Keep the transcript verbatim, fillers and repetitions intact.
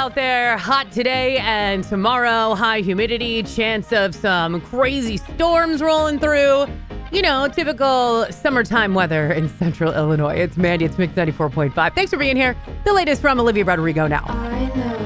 out there. Hot today and tomorrow. High humidity. Chance of some crazy storms rolling through. You know, typical summertime weather in central Illinois. It's Mandy. It's Mix ninety-four point five. Thanks for being here. The latest from Olivia Rodrigo now. I know.